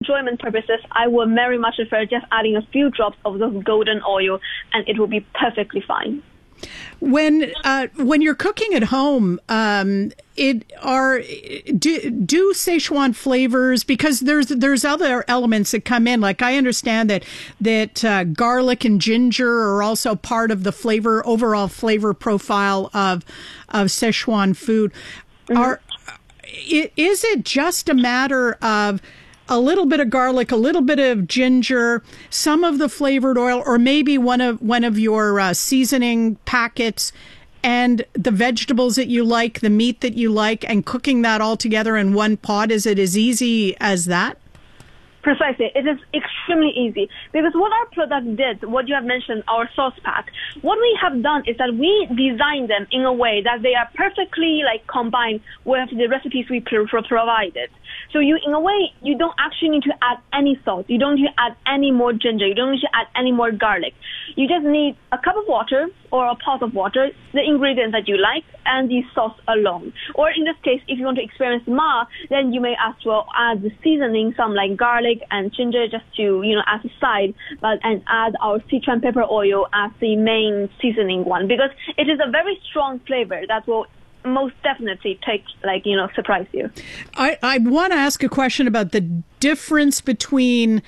enjoyment purposes, I would very much prefer just adding a few drops of those golden oil, and it will be perfectly fine. When you're cooking at home, do Szechuan flavors, because there's other elements that come in. Like I understand that garlic and ginger are also part of the overall flavor profile of Szechuan food. Mm-hmm. Is it just a matter of a little bit of garlic, a little bit of ginger, some of the flavored oil, or maybe one of your seasoning packets, and the vegetables that you like, the meat that you like, and cooking that all together in one pot? Is it as easy as that? Precisely. It is extremely easy because what our product did, what you have mentioned, our sauce pack, what we have done is that we designed them in a way that they are perfectly combined with the recipes we provided. So in a way, you don't actually need to add any salt. You don't need to add any more ginger. You don't need to add any more garlic. You just need a cup of water or a pot of water, the ingredients that you like, and the sauce alone. Or in this case, if you want to experience ma, then you may as well add the seasoning, some garlic and ginger just to, as a side, and add our Sichuan pepper oil as the main seasoning one, because it is a very strong flavor that will most definitely surprise you. I want to ask a question about the difference between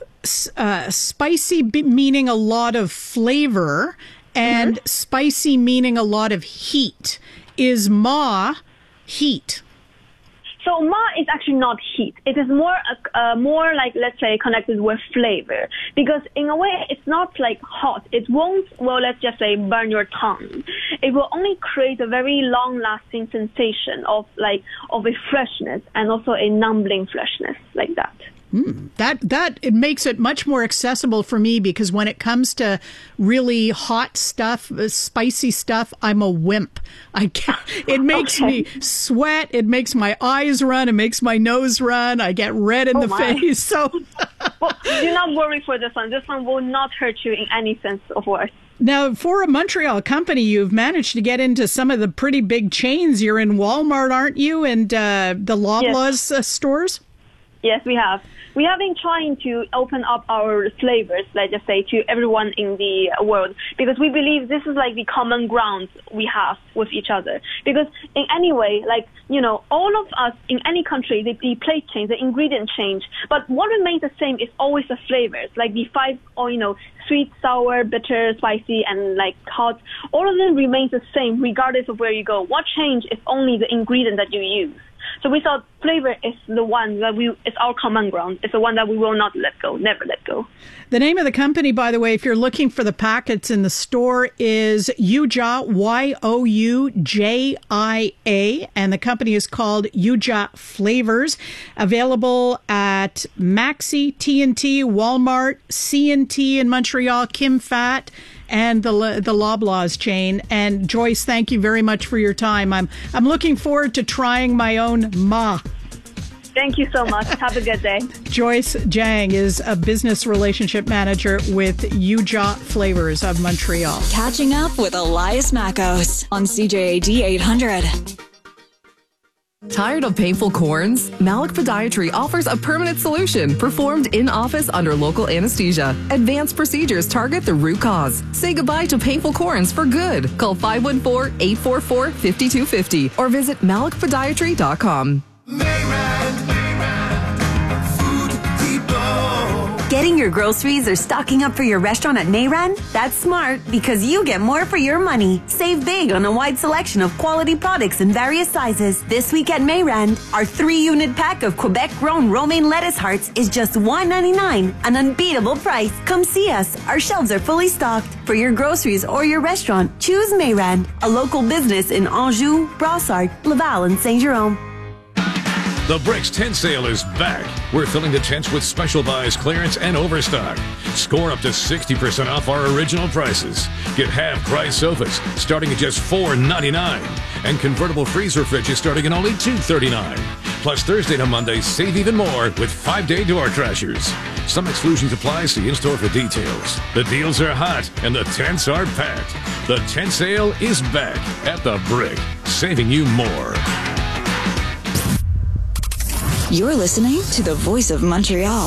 spicy meaning a lot of flavor and spicy meaning a lot of heat. Is ma heat? So ma is actually not heat. It is more let's say, connected with flavor. Because in a way, it's not hot. It won't, let's just say, burn your tongue. It will only create a very long-lasting sensation of a freshness and also a numbing freshness like that. That it makes it much more accessible for me, because when it comes to really hot stuff, spicy stuff, I'm a wimp. It makes me sweat. It makes my eyes run. It makes my nose run. I get red in the face. So, well, do not worry for this one. This one will not hurt you in any sense of words. Now, for a Montreal company, you've managed to get into some of the pretty big chains. You're in Walmart, aren't you? And the Loblaws stores? Yes, we have. We have been trying to open up our flavors, let's just say, to everyone in the world, because we believe this is the common ground we have with each other. Because in any way, all of us in any country, the plate change, the ingredient change, but what remains the same is always the flavors, the five, sweet, sour, bitter, spicy, and hot. All of them remain the same regardless of where you go. What change is only the ingredient that you use. So we thought flavor is the one that it's our common ground. It's the one that we will not let go, never let go. The name of the company, by the way, if you're looking for the packets in the store, is Youjia, Youjia, and the company is called Youjia Flavors. Available at Maxi, TNT, Walmart, C&T in Montreal, Kim Fat, and the Loblaws chain. And Joyce, thank you very much for your time. I'm looking forward to trying my own ma. Thank you so much. Have a good day. Joyce Jiang is a business relationship manager with Youjia Flavors of Montreal. Catching up with Elias Mackos on CJAD 800. Tired of painful corns? Malik Podiatry offers a permanent solution performed in office under local anesthesia. Advanced procedures target the root cause. Say goodbye to painful corns for good. Call 514-844-5250 or visit malikpodiatry.com. Getting your groceries or stocking up for your restaurant at Mayran? That's smart because you get more for your money. Save big on a wide selection of quality products in various sizes. This week at Mayran, our 3-unit pack of Quebec-grown romaine lettuce hearts is just $1.99, an unbeatable price. Come see us. Our shelves are fully stocked. For your groceries or your restaurant, choose Mayran, a local business in Anjou, Brossard, Laval, and Saint-Jérôme. The Bricks tent sale is back. We're filling the tents with special buys, clearance, and overstock. Score up to 60% off our original prices. Get half-price sofas starting at just $4.99. And convertible freezer fridges starting at only $2.39. Plus, Thursday to Monday, save even more with 5-day door crashers. Some exclusions apply. See in-store for details. The deals are hot and the tents are packed. The tent sale is back at the Brick, saving you more. You're listening to the Voice of Montreal.